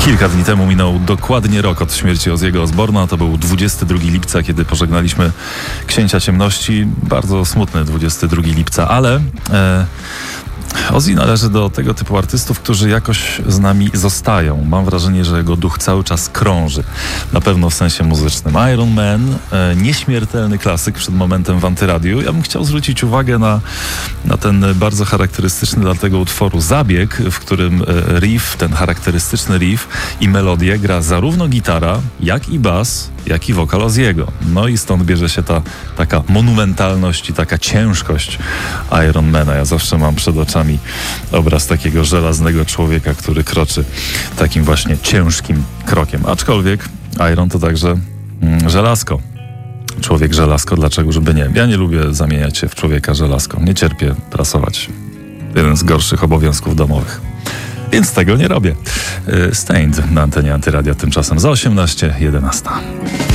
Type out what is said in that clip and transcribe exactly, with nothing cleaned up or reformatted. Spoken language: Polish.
Kilka dni temu minął dokładnie rok od śmierci Ozzy'ego Osbourne'a. To był dwudziestego drugiego lipca, kiedy pożegnaliśmy Księcia Ciemności. Bardzo smutny dwudziestego drugiego lipca, ale e, Ozzy należy do tego typu artystów, którzy jakoś z nami zostają. Mam wrażenie, że jego duch cały czas krąży. Na pewno w sensie muzycznym. Iron Man, e, nieśmiertelny klasyk przed momentem w Antyradiu. Ja bym chciał zwrócić uwagę na, na ten bardzo charakterystyczny dla tego utworu zabieg, w którym riff, ten charakterystyczny riff i melodię gra zarówno gitara, jak i bas, jak i wokal Ozzy'ego. No i stąd bierze się ta taka monumentalność i taka ciężkość Ironmana. Ja zawsze mam przed oczami obraz takiego żelaznego człowieka, który kroczy takim właśnie ciężkim krokiem. Aczkolwiek Iron to także mm, żelazko. Człowiek żelazko, dlaczego żeby nie? Ja nie lubię zamieniać się w człowieka żelazko. Nie cierpię prasować. Jeden z gorszych obowiązków domowych. Więc tego nie robię. Stained na antenie Antyradia tymczasem za osiemnaście jedenaście.